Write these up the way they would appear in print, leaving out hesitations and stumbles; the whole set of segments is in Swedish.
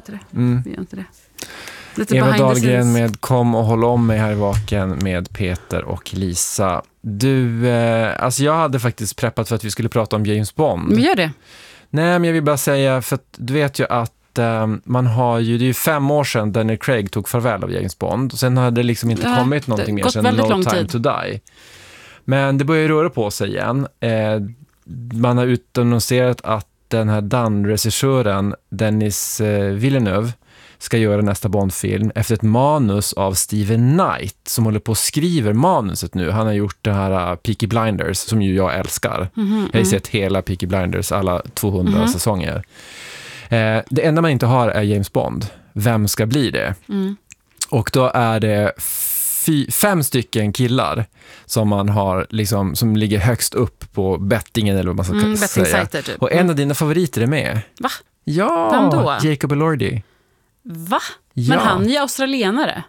inte det. Mm. Vi gör inte det. Lite Eva behind the Dahlgren scenes. med Kom och håll om mig här i Vaken med Peter och Lisa. Du, alltså jag hade faktiskt preppat för att vi skulle prata om James Bond. Men gör det. Nej, men jag vill bara säga, för att du vet ju att man har ju, det är ju 5 år sedan Daniel Craig tog farväl av James Bond. Och sen hade det liksom inte kommit någonting mer sedan No Time to Die. Men det börjar ju röra på sig igen. Man har utannonserat att den här Dan-regissören Denis Villeneuve ska göra nästa Bond-film efter ett manus av Steven Knight som håller på och skriver manuset nu. Han har gjort det här Peaky Blinders som ju jag älskar. Jag har sett hela Peaky Blinders, alla 200 säsonger. Det enda man inte har är James Bond. Vem ska bli det? Och då är det 5 stycken killar som man har liksom, som ligger högst upp på bettingen eller vad man ska säga. Typ. Och en av dina favoriter är med. Va? Ja, Vem då? Jacob Elordi. Va? Ja. Men han är ju australienare.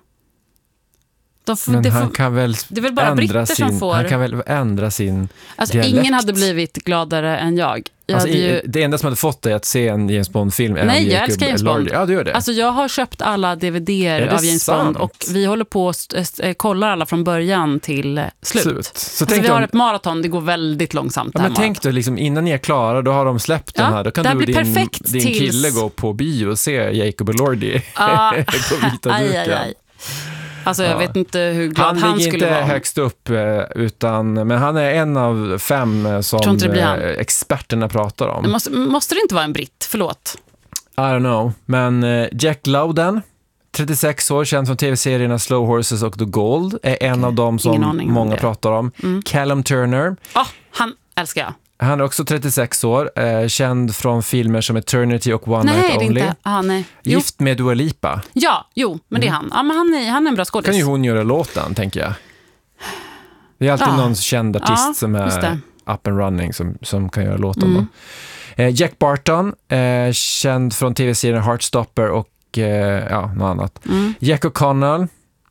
Men han kan väl det är väl bara britter som får... Han kan väl ändra sin alltså, dialekt. ingen hade blivit gladare än jag. Alltså, det enda som hade fått dig att se en James Bond-film är Nej, jag Jacob älskar James Bond. Elordi. Ja, du gör det. Alltså, jag har köpt alla DVD:er av James Bond och vi håller på att kollar alla från början till slut. Så alltså, vi har ett maraton, det går väldigt långsamt. Ja, men tänk dig, liksom, innan ni är klara, då har de släppt den här. Då kan du och din kille gå på bio och se Jacob Elordi på vita duken. Alltså jag vet inte hur glad han skulle vara. Han ligger inte högst upp, men han är en av 5 som experterna pratar om. Måste det inte vara en britt? Förlåt. I don't know. Men Jack Lowden, 36 år, känd från tv-serierna Slow Horses och The Gold, är en av dem som många pratar om. Callum Turner. Han älskar jag. Han är också 36 år, känd från filmer som Eternity och One Night Only. Det är inte. Nej. Gift med Dua Lipa. Ja, men det är han. Ja, men han är en bra skådis. Kan ju hon göra låten, tänker jag. Det är alltid någon känd artist som är up and running som kan göra låten. Då. Jack Barton, känd från tv-serien Heartstopper och något annat. Jack O'Connell.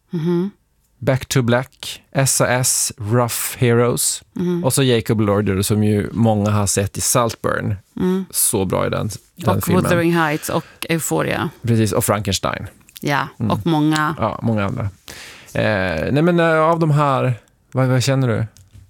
Back to Black, SAS, Rough Heroes och så Jacob Elordi som ju många har sett i Saltburn. Så bra i den och filmen. Wuthering Heights och Euphoria. Precis, och Frankenstein. Ja, och många. Ja, många andra. Nej men av de här, vad känner du?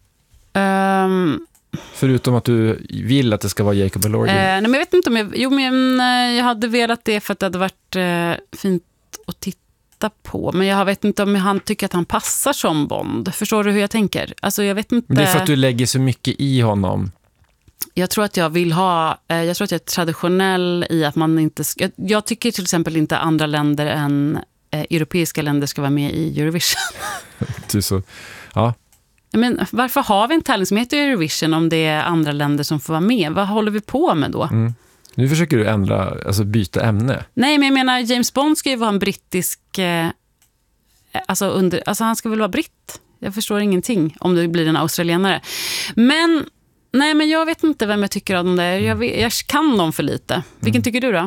Förutom att du vill att det ska vara Jacob Elordi. Nej men jag vet inte om jag hade velat det för att det hade varit fint att titta på, men jag vet inte om han tycker att han passar som Bond. Förstår du hur jag tänker? Alltså jag vet inte. Men det är för att du lägger så mycket i honom. Jag tror att jag är traditionell i att man inte jag tycker till exempel inte andra länder än europeiska länder ska vara med i Eurovision. Ja. Men varför har vi en tävling som heter Eurovision om det är andra länder som får vara med? Vad håller vi på med då? Nu försöker du byta ämne. Nej, men jag menar, James Bond ska ju vara en brittisk... Alltså han ska väl vara britt? Jag förstår ingenting om det blir en australienare. Men, nej, men jag vet inte vem jag tycker om det. Jag kan dem för lite. Vilken tycker du då?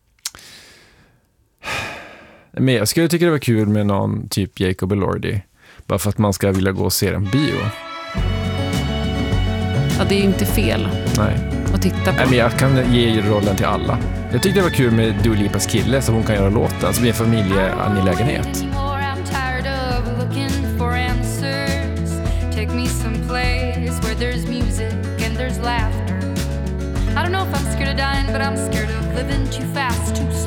Men jag skulle tycka det var kul med någon typ Jacob Elordi. Bara för att man ska vilja gå och se en bio. Ja, det är ju inte fel. Nej. Att titta på. Nej, men jag kan ge rollen till alla. Jag tyckte det var kul med Dua Lipas kille så hon kan göra låten. Så blir en familjeangelägenhet. I don't know if I'm scared of dying, but I'm scared of living too fast, too slow.